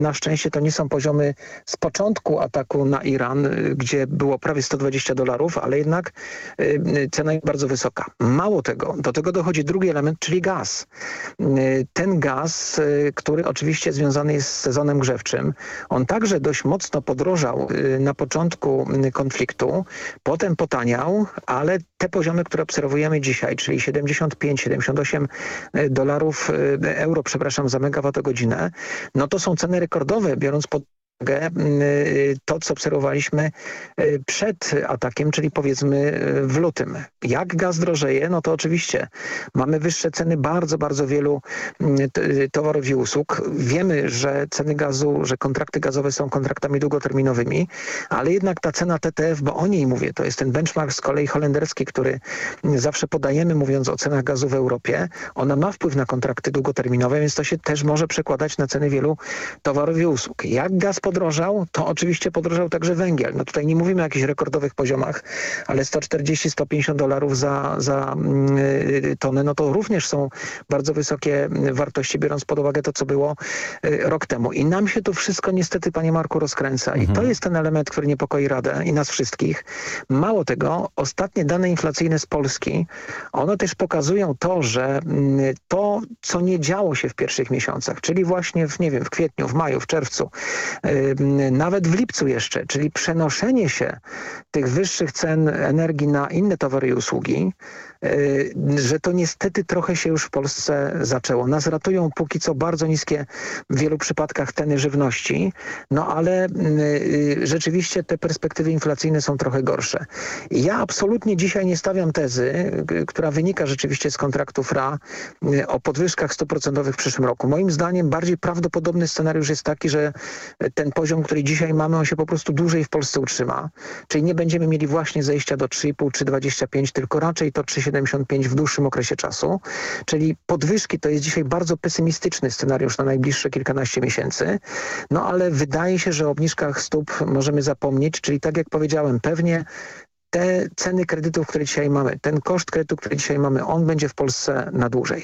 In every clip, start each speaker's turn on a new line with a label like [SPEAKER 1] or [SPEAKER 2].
[SPEAKER 1] Na szczęście to nie są poziomy z początku ataku na Iran, gdzie było prawie $120, ale jednak cena jest bardzo wysoka. Mało tego, do tego dochodzi drugi element, czyli gaz. Ten gaz, który oczywiście związany jest z sezonem grzewczym, on także dość mocno podrożał na początku konfliktu, potem potaniał, ale te poziomy, które obserwujemy dzisiaj, czyli 75-78 euro, za megawattogodzinę, no to są ceny rekordowe, biorąc pod uwagę to, co obserwowaliśmy przed atakiem, czyli powiedzmy w lutym. Jak gaz drożeje, no to oczywiście mamy wyższe ceny bardzo, bardzo wielu towarów i usług. Wiemy, że ceny gazu, że kontrakty gazowe są kontraktami długoterminowymi, ale jednak ta cena TTF, bo o niej mówię, to jest ten benchmark z kolei holenderski, który zawsze podajemy, mówiąc o cenach gazu w Europie, ona ma wpływ na kontrakty długoterminowe, więc to się też może przekładać na ceny wielu towarów i usług. Jak gaz podrożał, to oczywiście podrożał także węgiel. No tutaj nie mówimy o jakichś rekordowych poziomach, ale $140-150 za tonę, no to również są bardzo wysokie wartości, biorąc pod uwagę to, co było rok temu. I nam się to wszystko niestety, panie Marku, rozkręca. I to jest ten element, który niepokoi Radę i nas wszystkich. Mało tego, ostatnie dane inflacyjne z Polski, one też pokazują to, że to, co nie działo się w pierwszych miesiącach, czyli właśnie w kwietniu, w maju, w czerwcu, nawet w lipcu jeszcze, czyli przenoszenie się tych wyższych cen energii na inne towary i usługi, że to niestety trochę się już w Polsce zaczęło. Nas ratują póki co bardzo niskie w wielu przypadkach ceny żywności, no ale rzeczywiście te perspektywy inflacyjne są trochę gorsze. Ja absolutnie dzisiaj nie stawiam tezy, która wynika rzeczywiście z kontraktów RA o podwyżkach 100% w przyszłym roku. Moim zdaniem bardziej prawdopodobny scenariusz jest taki, że ten poziom, który dzisiaj mamy, on się po prostu dłużej w Polsce utrzyma. Czyli nie będziemy mieli właśnie zejścia do 3,5 czy 25, tylko raczej to 3,75 w dłuższym okresie czasu. Czyli podwyżki to jest dzisiaj bardzo pesymistyczny scenariusz na najbliższe kilkanaście miesięcy. No ale wydaje się, że o obniżkach stóp możemy zapomnieć, czyli tak jak powiedziałem, pewnie te ceny kredytów, które dzisiaj mamy, ten koszt kredytu, który dzisiaj mamy, on będzie w Polsce na dłużej.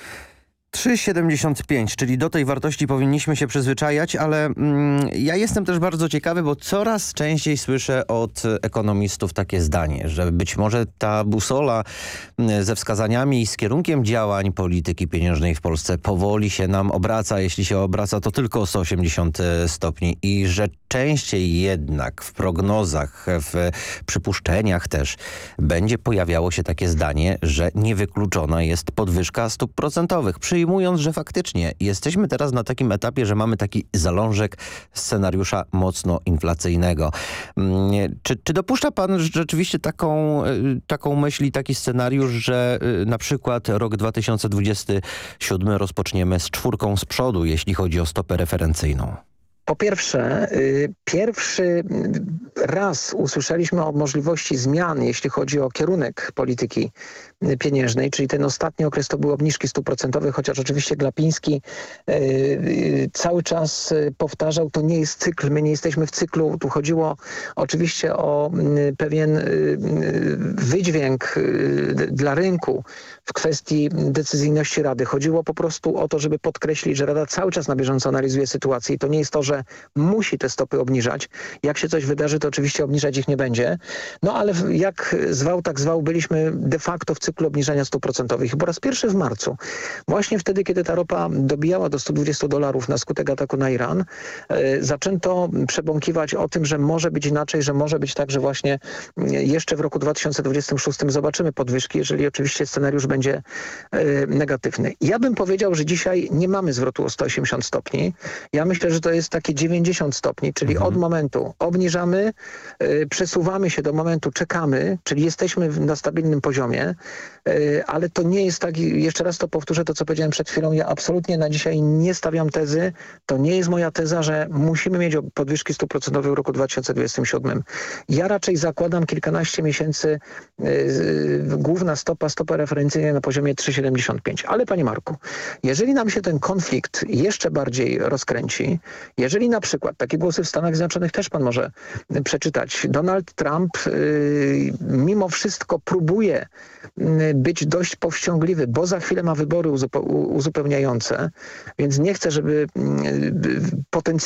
[SPEAKER 2] 3,75, czyli do tej wartości powinniśmy się przyzwyczajać, ale ja jestem też bardzo ciekawy, bo coraz częściej słyszę od ekonomistów takie zdanie, że być może ta busola ze wskazaniami i z kierunkiem działań polityki pieniężnej w Polsce powoli się nam obraca. Jeśli się obraca, to tylko o 180 stopni i że częściej jednak w prognozach, w przypuszczeniach też będzie pojawiało się takie zdanie, że niewykluczona jest podwyżka stóp procentowych. Przyjmując, że faktycznie jesteśmy teraz na takim etapie, że mamy taki zalążek scenariusza mocno inflacyjnego. Czy dopuszcza pan rzeczywiście taką myśl i taki scenariusz, że na przykład rok 2027 rozpoczniemy z 4 z przodu, jeśli chodzi o stopę referencyjną?
[SPEAKER 1] Po pierwsze, pierwszy raz usłyszeliśmy o możliwości zmian, jeśli chodzi o kierunek polityki pieniężnej, czyli ten ostatni okres to były obniżki stóp procentowych, chociaż oczywiście Glapiński cały czas powtarzał, to nie jest cykl, my nie jesteśmy w cyklu, tu chodziło oczywiście o pewien wydźwięk dla rynku w kwestii decyzyjności Rady. Chodziło po prostu o to, żeby podkreślić, że Rada cały czas na bieżąco analizuje sytuację i to nie jest to, że musi te stopy obniżać. Jak się coś wydarzy, to oczywiście obniżać ich nie będzie. No ale jak zwał, tak zwał, byliśmy de facto w cyklu obniżania stóp procentowych. I po raz pierwszy w marcu, właśnie wtedy, kiedy ta ropa dobijała do $120 na skutek ataku na Iran, zaczęto przebąkiwać o tym, że może być inaczej, że może być tak, że właśnie jeszcze w roku 2026 zobaczymy podwyżki, jeżeli oczywiście scenariusz będzie negatywny. Ja bym powiedział, że dzisiaj nie mamy zwrotu o 180 stopni. Ja myślę, że to jest takie 90 stopni, czyli od momentu obniżamy, przesuwamy się do momentu czekamy, czyli jesteśmy na stabilnym poziomie, ale to nie jest tak, jeszcze raz to powtórzę to, co powiedziałem przed chwilą, ja absolutnie na dzisiaj nie stawiam tezy, to nie jest moja teza, że musimy mieć podwyżki stóp procentowych w roku 2027. Ja raczej zakładam kilkanaście miesięcy główna stopa referencyjna na poziomie 3,75. Ale panie Marku, jeżeli nam się ten konflikt jeszcze bardziej rozkręci, jeżeli na przykład, takie głosy w Stanach Zjednoczonych też pan może przeczytać, Donald Trump mimo wszystko próbuje być dość powściągliwy, bo za chwilę ma wybory uzupełniające, więc nie chcę, żeby potencjalnie